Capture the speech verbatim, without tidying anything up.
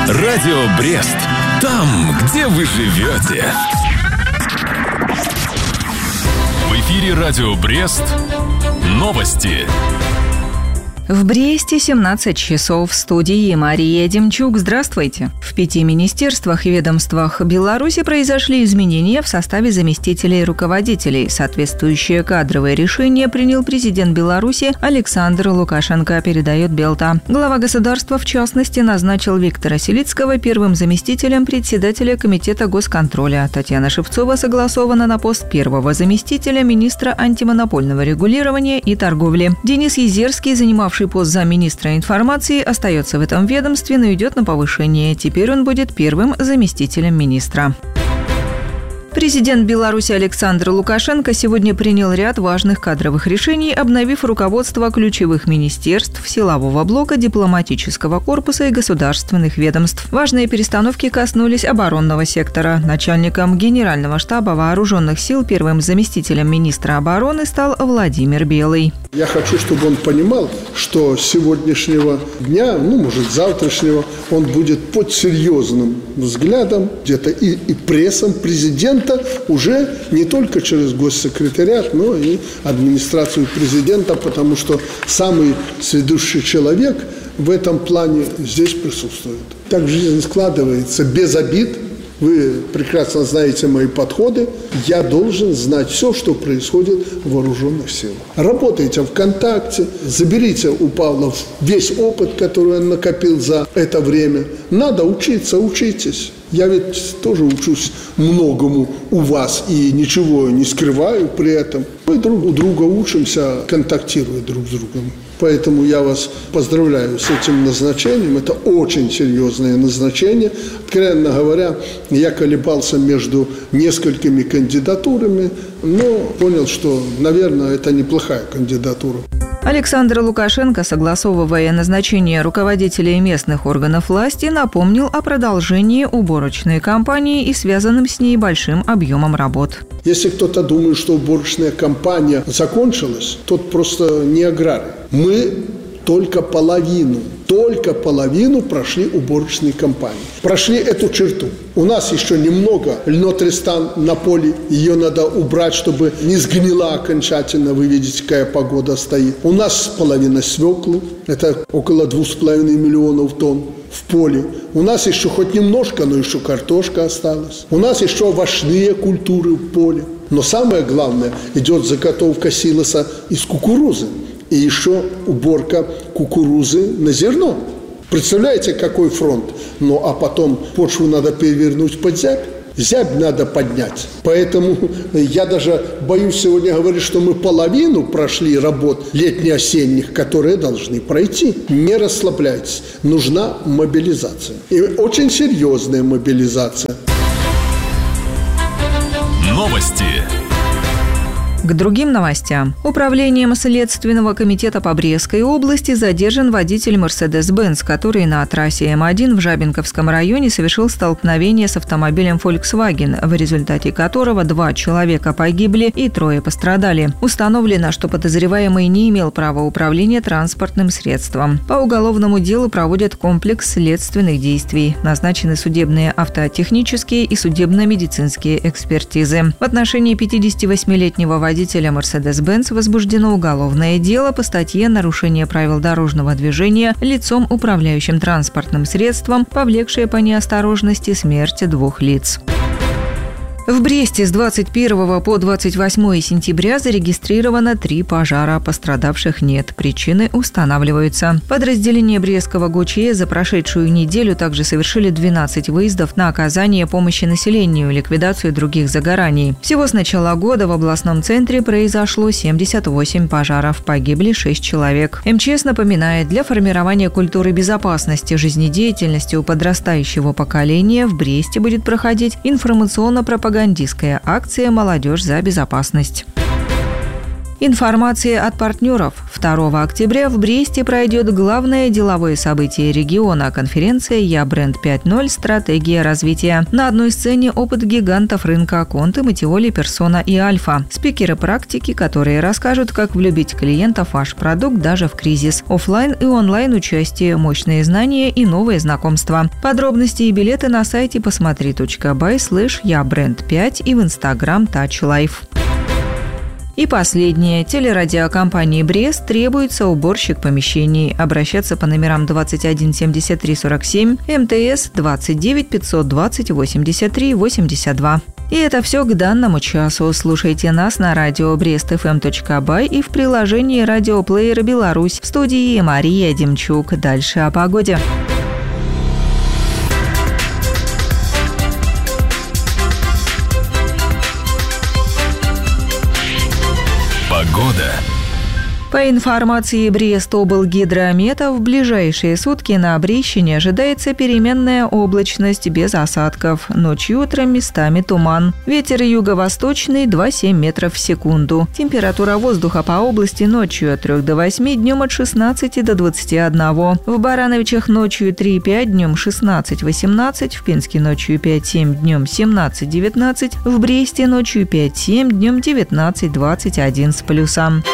Радио Брест. Там, где вы живете. В эфире Радио Брест. Новости. В Бресте семнадцать часов. В студии Мария Демчук. Здравствуйте. В пяти министерствах и ведомствах Беларуси произошли изменения в составе заместителей руководителей. Соответствующее кадровое решение принял президент Беларуси Александр Лукашенко, передает Белта. Глава государства, в частности, назначил Виктора Селицкого первым заместителем председателя Комитета госконтроля. Татьяна Шевцова согласована на пост первого заместителя министра антимонопольного регулирования и торговли. Денис Езерский, занимавший пост замминистра информации, остается в этом ведомстве, но идет на повышение. Теперь он будет первым заместителем министра. Президент Беларуси Александр Лукашенко сегодня принял ряд важных кадровых решений, обновив руководство ключевых министерств, силового блока, дипломатического корпуса и государственных ведомств. Важные перестановки коснулись оборонного сектора. Начальником Генерального штаба Вооруженных сил первым заместителем министра обороны стал Владимир Белый. Я хочу, чтобы он понимал, что с сегодняшнего дня, ну, может, завтрашнего, он будет под серьезным взглядом, где-то и, и прессом президента, уже не только через госсекретариат, но и администрацию президента, потому что самый сведущий человек в этом плане здесь присутствует. Так жизнь складывается, без обид. Вы прекрасно знаете мои подходы. Я должен знать все, что происходит в вооруженных силах. Работайте ВКонтакте, заберите у Павла весь опыт, который он накопил за это время. Надо учиться, учитесь. Я ведь тоже учусь многому у вас и ничего не скрываю при этом. Мы друг у друга учимся, контактируя друг с другом. Поэтому я вас поздравляю с этим назначением. Это очень серьезное назначение. Откровенно говоря, я колебался между несколькими кандидатурами, но понял, что, наверное, это неплохая кандидатура. Александр Лукашенко, согласовывая назначение руководителей местных органов власти, напомнил о продолжении уборочной кампании и связанным с ней большим объемом работ. Если кто-то думает, что уборочная кампания закончилась, тот просто не аграрий. Мы только половину, только половину прошли уборочные кампании. Прошли эту черту. У нас еще немного льнотристан на поле. Ее надо убрать, чтобы не сгнила окончательно. Вы видите, какая погода стоит. У нас половина свеклы. Это около двух с половиной миллионов тонн в поле. У нас еще хоть немножко, но еще картошка осталась. У нас еще овощные культуры в поле. Но самое главное, идет заготовка силоса из кукурузы. И еще уборка кукурузы на зерно. Представляете, какой фронт? Ну, а потом почву надо перевернуть под зябь. Зябь надо поднять. Поэтому я даже боюсь сегодня говорить, что мы половину прошли работ летне-осенних, которые должны пройти. Не расслабляйтесь. Нужна мобилизация. И очень серьезная мобилизация. Новости. К другим новостям. Управлением Следственного комитета по Брестской области задержан водитель Mercedes-Benz, который на трассе Эм один в Жабинковском районе совершил столкновение с автомобилем Volkswagen, в результате которого два человека погибли и трое пострадали. Установлено, что подозреваемый не имел права управления транспортным средством. По уголовному делу проводят комплекс следственных действий. Назначены судебные автотехнические и судебно-медицинские экспертизы. В отношении пятидесятивосьмилетнего водителя Водителя Mercedes-Benz возбуждено уголовное дело по статье «Нарушение правил дорожного движения лицом, управляющим транспортным средством, повлекшее по неосторожности смерть двух лиц». В Бресте с двадцать первого по двадцать восьмое сентября зарегистрировано три пожара. Пострадавших нет. Причины устанавливаются. Подразделения Брестского ГОЧС за прошедшую неделю также совершили двенадцать выездов на оказание помощи населению и ликвидацию других загораний. Всего с начала года в областном центре произошло семьдесят восемь пожаров. Погибли шесть человек. эм че эс напоминает, для формирования культуры безопасности жизнедеятельности у подрастающего поколения в Бресте будет проходить информационно-пропагандистская акция «Молодежь за безопасность». Информация от партнеров. второго октября в Бресте пройдет главное деловое событие региона – конференция «Я бренд пять ноль. Стратегия развития». На одной сцене опыт гигантов рынка Конте, Матиоли, Персона и Альфа. Спикеры практики, которые расскажут, как влюбить клиентов в ваш продукт даже в кризис. Оффлайн и онлайн участие, мощные знания и новые знакомства. Подробности и билеты на сайте посмотри точка бай слэш я бренд пять и в инстаграм Touch Life. И последнее. Телерадиокомпании «Брест» требуется уборщик помещений. Обращаться по номерам двадцать один семьдесят три сорок семь, МТС двадцать девять пятьсот двадцать восемьдесят три восемьдесят два. И это все к данному часу. Слушайте нас на радио брест эф эм точка бай и в приложении радиоплеера «Беларусь». В студии Мария Демчук. Дальше о погоде. Погода. По информации Брест-облгидромета, в ближайшие сутки на Брещине ожидается переменная облачность без осадков. Ночью и утром местами туман. Ветер юго-восточный два целых семь метров в секунду. Температура воздуха по области ночью от трёх до восьми, днем от шестнадцати до двадцати одного. В Барановичах ночью три пять, днем шестнадцать восемнадцать. В Пинске ночью пять семь, днем семнадцать девятнадцать. В Бресте ночью пять семь, днем девятнадцать двадцать один с плюсом.